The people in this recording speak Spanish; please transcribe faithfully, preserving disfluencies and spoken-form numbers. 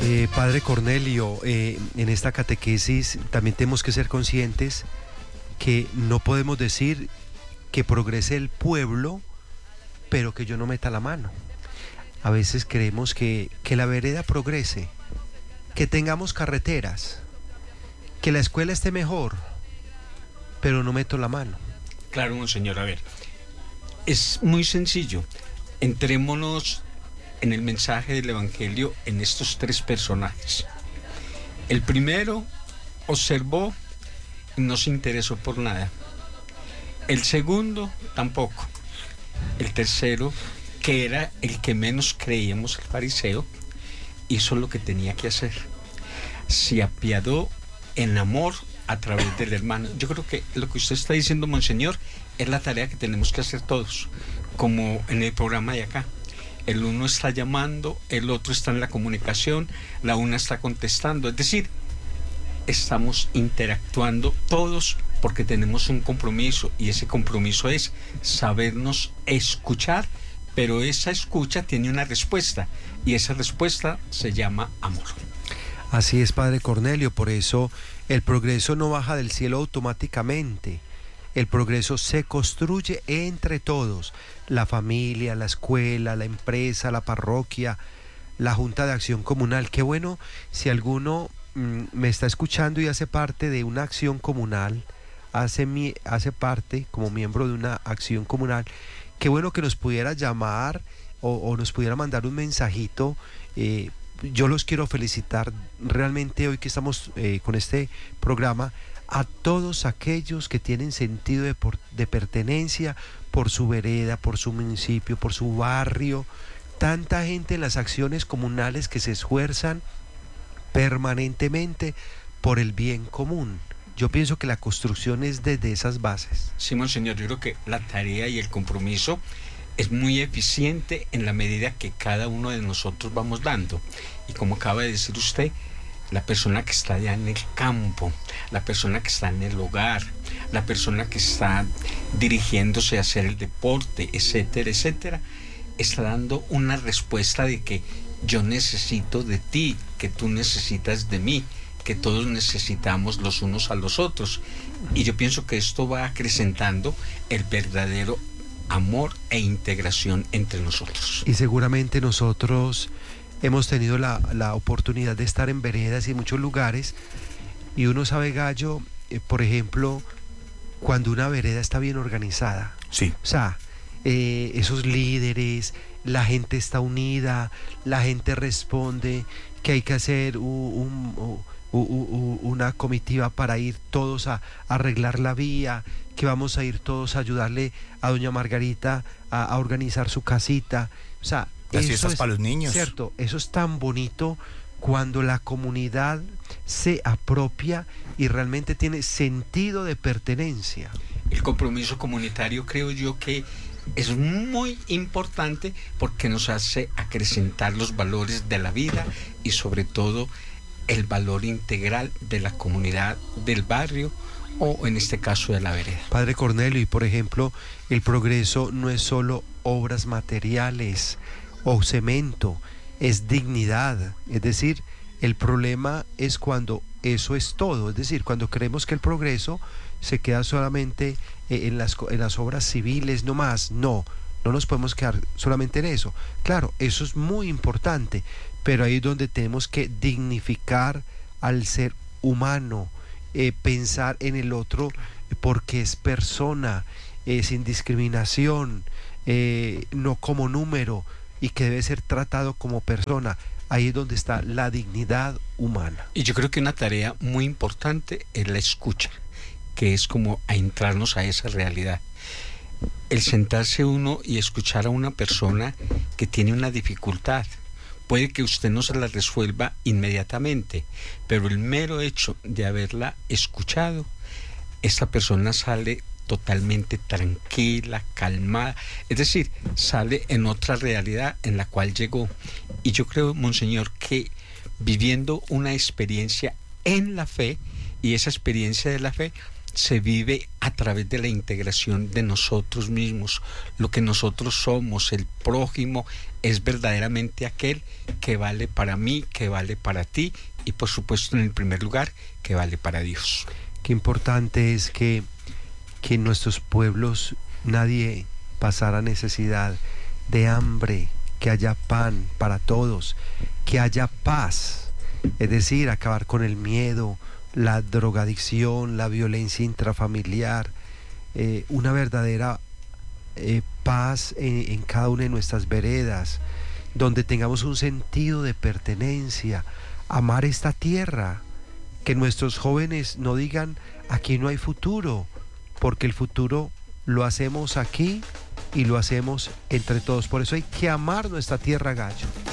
Eh, Padre Cornelio, eh, en esta catequesis también tenemos que ser conscientes que no podemos decir que progrese el pueblo, pero que yo no meta la mano. A veces queremos que, que la vereda progrese, que tengamos carreteras, que la escuela esté mejor, pero no meto la mano. Claro, monseñor, a ver, es muy sencillo. Entrémonos en el mensaje del Evangelio en estos tres personajes. El primero observó y no se interesó por nada. El segundo tampoco. El tercero, que era el que menos creíamos, el fariseo, hizo lo que tenía que hacer. Se apiadó en amor a través del hermano. Yo creo que lo que usted está diciendo, monseñor, es la tarea que tenemos que hacer todos, como en el programa de acá. El uno está llamando, el otro está en la comunicación, la una está contestando. Es decir, estamos interactuando todos porque tenemos un compromiso, y ese compromiso es sabernos escuchar, pero esa escucha tiene una respuesta, y esa respuesta se llama amor. Así es, Padre Cornelio, por eso el progreso no baja del cielo automáticamente. El progreso se construye entre todos, la familia, la escuela, la empresa, la parroquia, la Junta de Acción Comunal. Qué bueno si alguno mmm, me está escuchando y hace parte de una acción comunal, hace, mi, hace parte como miembro de una acción comunal. Qué bueno que nos pudiera llamar o, o nos pudiera mandar un mensajito. Eh, yo los quiero felicitar realmente hoy que estamos eh, con este programa, a todos aquellos que tienen sentido de, por, de pertenencia por su vereda, por su municipio, por su barrio. Tanta gente en las acciones comunales que se esfuerzan permanentemente por el bien común. Yo pienso que la construcción es desde esas bases. Sí, monseñor, yo creo que la tarea y el compromiso es muy eficiente en la medida que cada uno de nosotros vamos dando. Y como acaba de decir usted, la persona que está allá en el campo, la persona que está en el hogar, la persona que está dirigiéndose a hacer el deporte, etcétera, etcétera, está dando una respuesta de que yo necesito de ti, que tú necesitas de mí, que todos necesitamos los unos a los otros. Y yo pienso que esto va acrecentando el verdadero amor e integración entre nosotros. Y seguramente nosotros hemos tenido la, la oportunidad de estar en veredas y en muchos lugares, y uno sabe, Gallo, eh, por ejemplo, cuando una vereda está bien organizada. Sí. O sea, eh, esos líderes, la gente está unida, la gente responde que hay que hacer un, un, un, un, una comitiva para ir todos a, a arreglar la vía, que vamos a ir todos a ayudarle a doña Margarita a, a organizar su casita. O sea, las fiestas es, para los niños. Cierto, eso es tan bonito cuando la comunidad se apropia y realmente tiene sentido de pertenencia. El compromiso comunitario, creo yo que es muy importante porque nos hace acrecentar los valores de la vida y sobre todo el valor integral de la comunidad, del barrio o en este caso de la vereda. Padre Cornelio, y por ejemplo, el progreso no es solo obras materiales o cemento, es dignidad. Es decir, el problema es cuando eso es todo, es decir, cuando creemos que el progreso se queda solamente eh, en, las, en las obras civiles, no más. No, no nos podemos quedar solamente en eso. Claro, eso es muy importante, pero ahí es donde tenemos que dignificar al ser humano, eh, pensar en el otro porque es persona, eh, sin discriminación, eh, no como número, y que debe ser tratado como persona. Ahí es donde está la dignidad humana. Y yo creo que una tarea muy importante es la escucha, que es como a entrarnos a esa realidad. El sentarse uno y escuchar a una persona que tiene una dificultad. Puede que usted no se la resuelva inmediatamente, pero el mero hecho de haberla escuchado, esta persona sale totalmente tranquila, calmada, es decir, sale en otra realidad en la cual llegó. Y yo creo, monseñor, que viviendo una experiencia en la fe, y esa experiencia de la fe se vive a través de la integración de nosotros mismos. Lo que nosotros somos, el prójimo, es verdaderamente aquel que vale para mí, que vale para ti y por supuesto en el primer lugar que vale para Dios. Qué importante es que, que en nuestros pueblos nadie pasara necesidad de hambre, que haya pan para todos, que haya paz, es decir, acabar con el miedo, la drogadicción, la violencia intrafamiliar, eh, una verdadera eh, paz en, en cada una de nuestras veredas, donde tengamos un sentido de pertenencia, amar esta tierra, que nuestros jóvenes no digan aquí no hay futuro, porque el futuro lo hacemos aquí y lo hacemos entre todos. Por eso hay que amar nuestra tierra, Gallo.